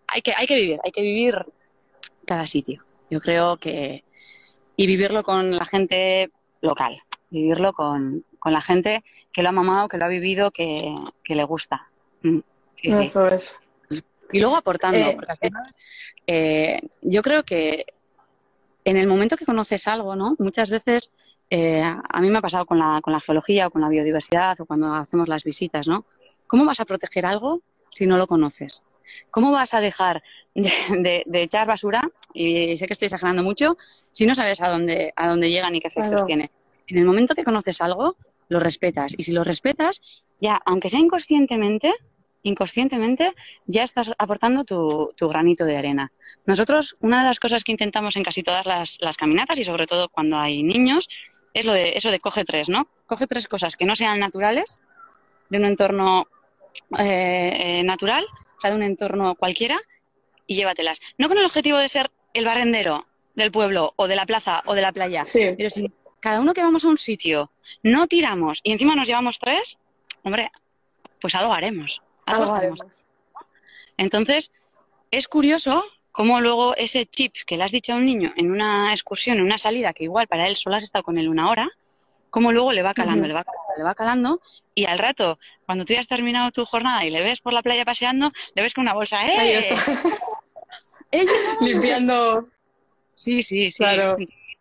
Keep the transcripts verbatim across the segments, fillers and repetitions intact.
hay que, hay que vivir, hay que vivir cada sitio. Yo creo que... Y vivirlo con la gente local, vivirlo con, con la gente que lo ha mamado, que lo ha vivido, que, que le gusta. Sí, sí. Eso es. Y luego aportando, Eh, porque al final eh, yo creo que en el momento que conoces algo, ¿no? Muchas veces, eh, a mí me ha pasado con la, con la geología o con la biodiversidad o cuando hacemos las visitas, ¿no? ¿Cómo vas a proteger algo si no lo conoces? ¿Cómo vas a dejar de, de, de echar basura, y sé que estoy exagerando mucho, si no sabes a dónde, a dónde llega ni qué efectos Claro. tiene? En el momento que conoces algo, lo respetas. Y si lo respetas, ya, aunque sea inconscientemente, inconscientemente, ya estás aportando tu, tu granito de arena. Nosotros, una de las cosas que intentamos en casi todas las, las caminatas, y sobre todo cuando hay niños, es lo de eso de coge tres, ¿no? Coge tres cosas que no sean naturales, de un entorno eh, eh, natural, o sea, de un entorno cualquiera, y llévatelas. No con el objetivo de ser el barrendero del pueblo, o de la plaza, o de la playa, Sí. pero si cada uno que vamos a un sitio no tiramos y encima nos llevamos tres, hombre, pues algo haremos. Algo Algo estaremos. haremos. Entonces, es curioso cómo luego ese chip que le has dicho a un niño en una excursión, en una salida, que igual para él solo has estado con él una hora, cómo luego le va calando, Uh-huh. le va calando, le va calando, y al rato, cuando tú ya has terminado tu jornada y le ves por la playa paseando, le ves con una bolsa, ¡eh! Ahí está. ¡He llegado! Limpiando. Sí, sí, sí. Claro.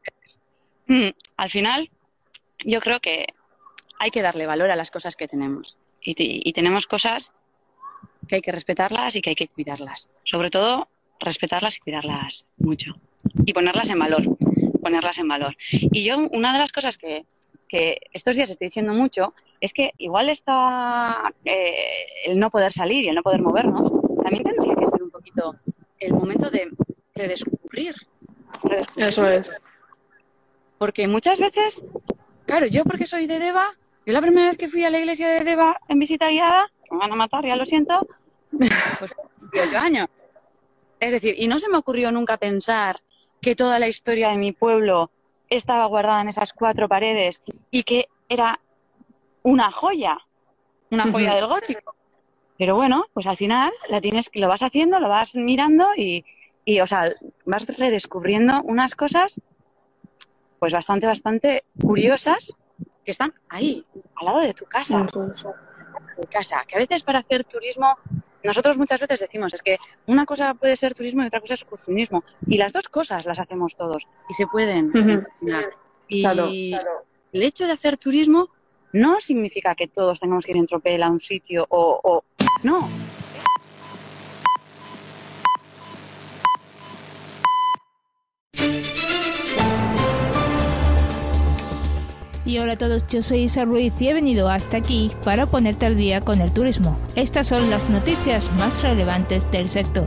Mm, Al final, yo creo que hay que darle valor a las cosas que tenemos. Y, te- y tenemos cosas que hay que respetarlas y que hay que cuidarlas. Sobre todo, respetarlas y cuidarlas mucho. Y ponerlas en valor. Ponerlas en valor. Y yo, una de las cosas que, que estos días estoy diciendo mucho es que igual está eh, el no poder salir y el no poder movernos, también tendría que ser un poquito el momento de redescubrir. redescubrir. Eso es. Porque muchas veces, claro, yo porque soy de Deva, yo la primera vez que fui a la iglesia de Deva en visita guiada, me van a matar, ya lo siento, pues dieciocho años. Es decir, y no se me ocurrió nunca pensar que toda la historia de mi pueblo estaba guardada en esas cuatro paredes y que era una joya, una joya Uh-huh. del gótico. Pero bueno, pues al final la tienes, lo vas haciendo, lo vas mirando y, y o sea, vas redescubriendo unas cosas pues bastante, bastante curiosas que están ahí, al lado de tu casa, Eso es. de casa. Que a veces para hacer turismo, nosotros muchas veces decimos, es que una cosa puede ser turismo y otra cosa es excursionismo. Y las dos cosas las hacemos todos y se pueden Uh-huh. combinar. Y Claro. el hecho de hacer turismo no significa que todos tengamos que ir en tropel a un sitio o... o no. Y hola a todos, yo soy Isa Ruiz y he venido hasta aquí para ponerte al día con el turismo. Estas son las noticias más relevantes del sector.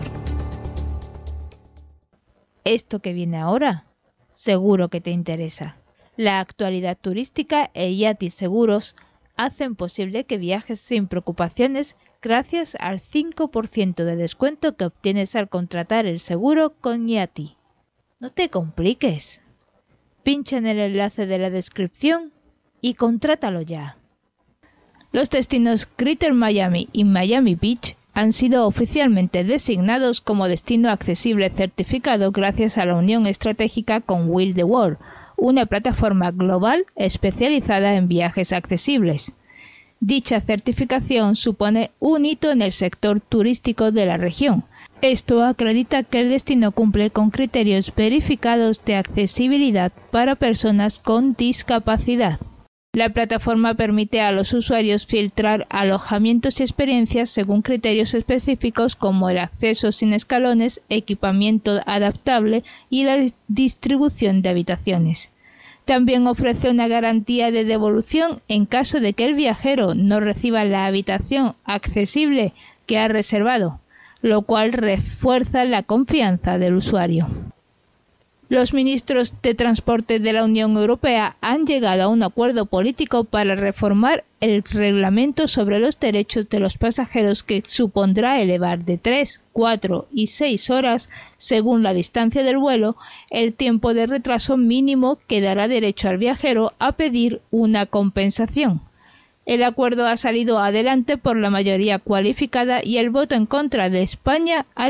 Esto que viene ahora, seguro que te interesa. La actualidad turística e Yati Seguros hacen posible que viajes sin preocupaciones gracias al cinco por ciento de descuento que obtienes al contratar el seguro con Yati. No te compliques. Pincha en el enlace de la descripción y contrátalo ya. Los destinos Greater Miami y Miami Beach han sido oficialmente designados como destino accesible certificado gracias a la unión estratégica con Will the World, una plataforma global especializada en viajes accesibles. Dicha certificación supone un hito en el sector turístico de la región. Esto acredita que el destino cumple con criterios verificados de accesibilidad para personas con discapacidad. La plataforma permite a los usuarios filtrar alojamientos y experiencias según criterios específicos como el acceso sin escalones, equipamiento adaptable y la distribución de habitaciones. También ofrece una garantía de devolución en caso de que el viajero no reciba la habitación accesible que ha reservado, lo cual refuerza la confianza del usuario. Los ministros de Transporte de la Unión Europea han llegado a un acuerdo político para reformar el reglamento sobre los derechos de los pasajeros que supondrá elevar de tres, cuatro y seis horas, según la distancia del vuelo, el tiempo de retraso mínimo que dará derecho al viajero a pedir una compensación. El acuerdo ha salido adelante por la mayoría cualificada y el voto en contra de España ha